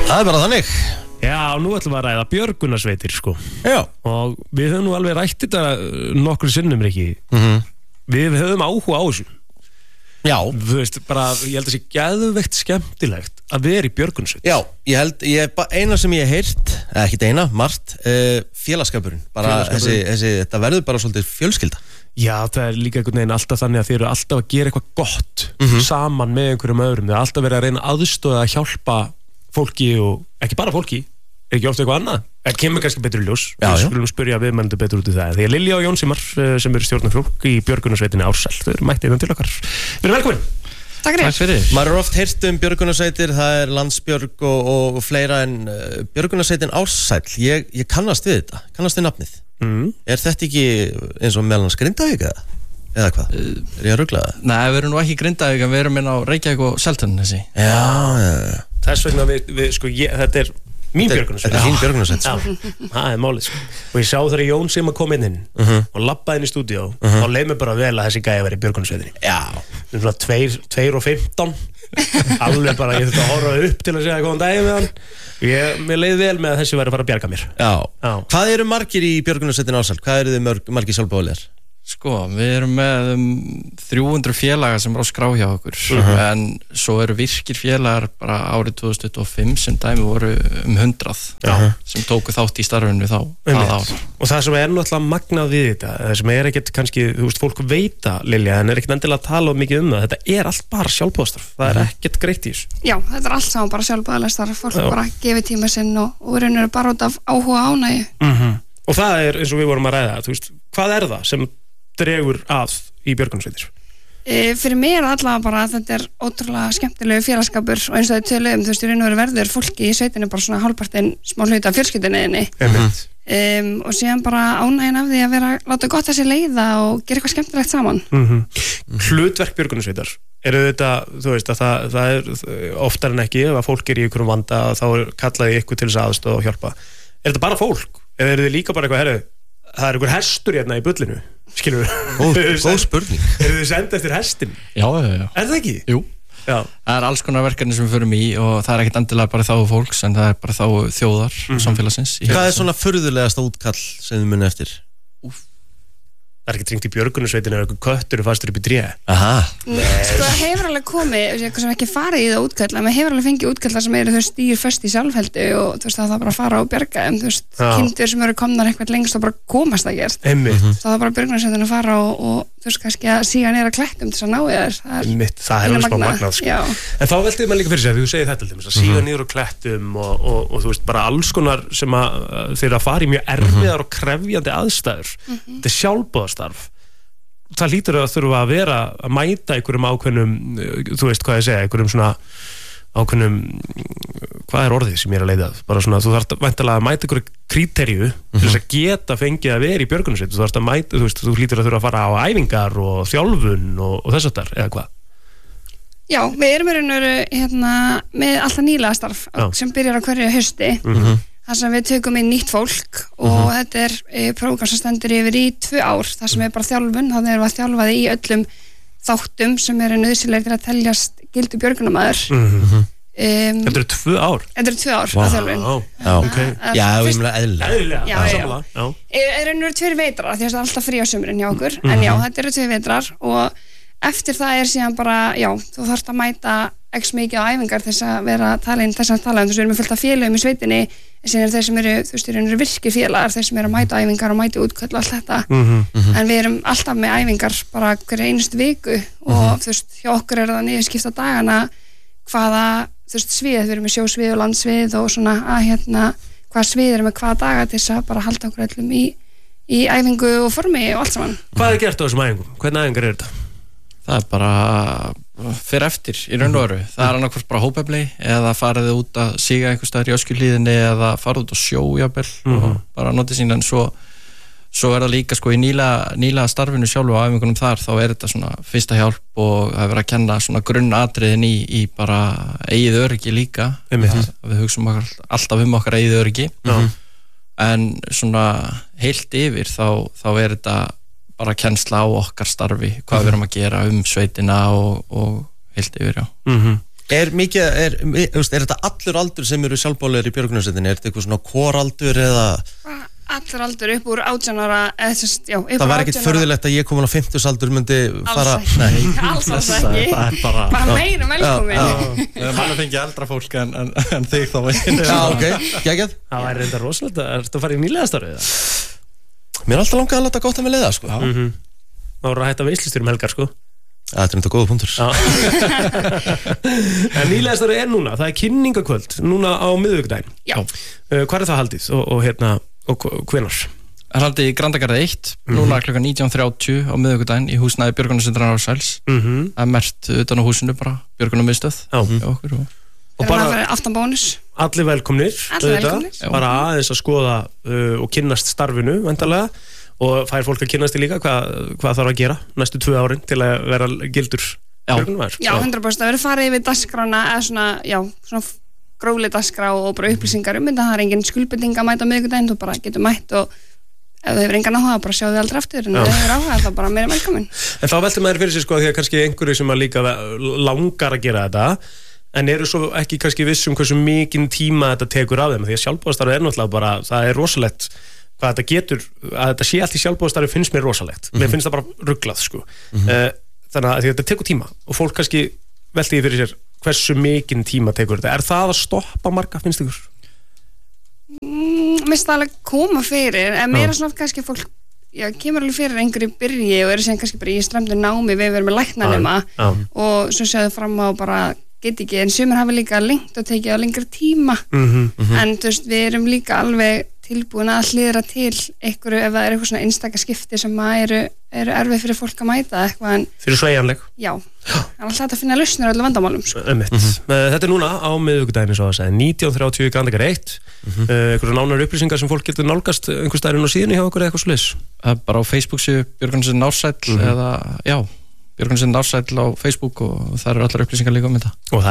Það bara þannig. Já, nú ætlum við að ræða björgunarsveitir, sko. Já. Og við höfum nú alveg rætt þetta nokkru sinnum, Riki. Við höfum áhuga á þessu. Já. Þú veist, bara, ég held að sé geðveikt skemmtilegt að vera í björgunarsveit. Já, eina sem ég heyrt, ekkert eina, margt, félagskapurinn. Bara þetta verður bara svolítið fjölskylda. Já, það er líka einhvern veginn alltaf þannig að þeir eru alltaf að gera eitthvað gott saman með einhverjum öðrum. Þeir eru alltaf verið að reyna aðstoða að hjálpa fólki og ekki bara fólki, ekki oft eitthvað annað. Það kemur kannski betur í ljós. Við skulum spyrja viðmælendur betur út í það. Þegar Lilja og Jón Sigmar sem eru stjórnarfólk í björgunarsveitinni Ársæl, þau eru mættið til okkar. Við erum velkomin. Takk fyrir. Maður er oft heyrt björgunarsveitir, það er Landsbjörg og fleira en björgunarsveitin Ársæl. Ég kannast við þetta, kannast við nafnið. Er þetta ekki eins og meðal annars Grindavík eða hvað? Er ég að rugla það? Nei, við erum nú ekki í Grindavík en við erum inn á Reykjavík og Seltjarnarnesi. Já. Þess vegna þetta er mín björgunarsveit. Þetta er þín björgunarsveit. Það er málið, sko. Og ég sá þegar Jón Sigmar kom inn og labbaði inn í stúdíó og leið mér bara vel að þessi gæi væri í björgunarsveitinni. Já. Svona 2:15. Alveg bara, ég þurfti að horfa upp til að segja góðan daginn með hann. Mér leið vel með að þessi væri að fara að bjarga mér. Já. Hvað eru margir í björgunarsveitinni Ársæl? Hvað eru þið margir sjálfboðaliðar? Sko, við erum með 300 félaga sem eru á skrá hjá okkur en svo eru virkir félagar bara árið 2025 sem dæmi voru 100 sem tóku þátt í starfinu þá það ár. Og það sem er náttúrulega magnað við þetta, það sem er ekkert kannski, þú veist, fólk veita, Lilja, en er ekkert endilega að tala mikið það, þetta er allt bara sjálfboðastarf, það er ekkert greitt í þessu. Já, þetta er allt saman bara sjálfboðalega starf, fólk bara gefið tíma sinn og raunir bara út af áhuga ánægju. Og það er eins og við vorum að ræða, þú veist, hvað er það sem dregur að í björgunarsveitir? Fyrir mér er allavega bara að þetta er ótrúlega skemmtilegu félagskapur og eins og þau töluðum, þú veist, í raun og veru verður fólki í sveitinu bara svona hálfpartinn smá hluta af fjölskyldunniðinni og síðan bara ánægjan af því að vera láta gott að sér leiða og gera eitthvað skemmtilegt saman. Hlutverk björgunarsveitar eru þetta, þú veist, að það er oftar en ekki ef að fólk er í einhverjum vanda þá kallaði ykkur til þess aðstoð og hjálpa. Er þetta bara fólk? Eða eru þið líka bara eitthvað, herru, það er einhver hestur hérna í bullinu, skilur við? Góð spurning. Eru þið sendið eftir hestin? Já. Er það ekki? Jú. Já. Það er alls konar verkefni sem við förum í og það er ekkert endilega bara þágu fólks en það er bara þágu þjóðar samfélagsins. Hvað er svona furðulegasta útkall sem þið muni eftir? Það er ekki tringt í björgunarsveitin eða eitthvað köttur fastur upp í tré. Sko það hefur alveg komið, eitthvað sem ekki farið í það útkall, en maður hefur alveg fengið útkallar sem eru, þú veist, stýr föst í sjálfheldu og þú veist, það er bara að fara og bjarga en þú veist, kindur sem eru komnar eitthvað lengst og bara komast að gert. Það er bara björgunarsveitin að fara og þú veist, kannski að síga niður að klettum til þess að ná þér. Það er alveg smá magnað, sko. En þá veltið maður líka fyrir sig að þú segir þetta til dæmis, að síga niður á klettum og þú veist, bara alls konar sem að þeir að fara í mjög erfiðar og krefjandi aðstæður. Þetta er sjálfboðastarf. Það hlýtur að þurfa að vera að mæta einhverjum ákveðnum, þú veist hvað ég segja, einhverjum svona ákveðnum, hvað er orðið sem ég er að leita að? Bara svona, þú þarft væntanlega að mæta einhverju kríteríu til þess að geta fengið að vera í björgunarsveit. Þú þarft að mæta, þú veist, þú hlýtur að þurfa að fara á æfingar og þjálfun og þess að þar, eða hvað? Já, við erum með alltaf nýlega starf sem byrjar á hverju hausti. Þar sem við tökum inn nýtt fólk og þetta er prógram sem stendur yfir í 2 ár, þar sem er bara þjálfun, þannig erum við að þjálfa þig í öllum þáttum sem eru nauðsynlegir til að teljast gildur björgunarmaður. Þetta eru 2 ár? Þetta eru 2 ár að þjálfun. Já, ég meina eðlilega. Já. Það eru 2 vetrar, því að það er alltaf frí á sumrin hjá okkur, en já, þetta eru 2 vetrar og eftir það er síðan bara, já, þú þarft að mæta x mikið á æfingar þess að vera að tala inn þess að tala þú veist, við erum fullt af félögum í sveitinni en síðan eru þeir sem eru, þú veist, þeir eru virkir félagar þeir sem eru að mæta æfingar og mæta útköll og allt þetta, en við erum alltaf með æfingar bara hverja einustu viku og þú veist, hjá okkur er það niðurskipta dagana hvaða, þú veist, svið, við erum með sjósvið og landsvið og svona að hvaða svið erum með hvaða daga til þess að bara halda okkur öllum í æfingu og formi og allt saman. Hvað er gert á þessum æfingum? Hvernig æfingar eru þetta? Það er bara fyrir eftir í raun og veru. Það er annarkvort bara hópefli eða fariði út að síga einhvers staðar í öskjuhlíðinni eða farið út að sjó jafnvel og bara notið sín en svo er það líka sko í nýlega starfinu sjálfu á æfingunum þar þá er þetta svona fyrsta hjálp og það er verið að kenna svona grunnatriðin í bara eigið öryggi líka. Við hugsum alltaf okkar eigið öryggi en svona heilt yfir þá er þetta bara kennsla á okkar starfi, hvað við erum að gera sveitina og heilt yfir, já. Er þetta allur aldur sem eru sjálfboðaliðar í björgunarsveitinni? Er þetta eitthvað svona koraldur eða? Allur aldur upp úr 18 ára Það var ekkert furðulegt að ég komin á 50 aldur myndi fara Alls ekki bara meira velkomin Hann fengi eldra fólk en þig þá Já, ok, geggjað Það væri reynda rosalega, ertu að fara í nýliðastarfið? Mér er alltaf langað að láta gott að mig leiða sko. Það voru að hætta veislistur helgar sko. Þetta er þetta góða punktur En nýliðastarfið núna, það kynningakvöld núna á miðvikudaginn Hvar það haldið og hvenar? Það er haldið í Grandagarði 1 núna klukkan 19:30 á miðvikudaginn í húsnæði Björgunarsveitar Ársæls Það er merkt utan á húsinu bara björgunarmiðstöð Og bara aftanbónus Allir velkomnir bara aðeins að skoða og kynnast starfinu vendarlega og fær fólk að kynnast í líka hvað þarf að gera næstu 2 árin til að vera gildur björgunarmaður Já, 100% það verður farið yfir dagskrána eða svona grófleg dagskrá og bara upplýsingar þetta það er engin skuldbinding að mæta á miðvikudaginn þú bara getur mætt og ef þú hefur engan áhuga bara sjáðu þið aldrei aftur en ef þú hefur áhuga það bara meira velkomin En þá veltum maður fyrir sig sko því að kannski einhverju sem að líka langar að gera þetta en eru svo ekki kannski vissum hversu mikinn tíma þetta tekur af þeim því að sjálfboðastarfið er náttúrulega bara það er rosalegt hvað þetta getur að þetta sé allt í sjálfboðastarfið finnst mér rosalegt mér finnst það bara ruglað sko þannig að þetta tekur tíma og fólk kannski velti fyrir sér hversu mikinn tíma tekur þetta það að stoppa marga finnst ykkur? Mér finnst það alveg koma fyrir en meira svona kannski fólk kemur alveg fyrir einhverju byrji og eru sem kannski bara í strömdu námi við verum með læknanema og svo séu þau fram á bara get ekki en sumir hafa líka lengt og tekið á lengri tíma en þú veist við erum líka alveg tilbúin að hliðra til einhverju ef það er eitthvað svona einstaka skipti sem eru erfið fyrir fólk að mæta eitthvað en fyrir sveigjanleg já, það er alltaf að finna lausnir á öllum vandamálum sko. Þetta er núna á miðvikudaginn eins og það segir 19:30 Grandagarði 1 einhverju nánar upplýsingar sem fólk getur nálgast einhvers staðar inn á síðunni hjá okkur eða eitthvað svoleiðis bara á Facebook-síðu Björgunarsveitin Ársæll eða Björgunarsveitin Ársæll á Facebook og það eru allar upplýsingar líka þetta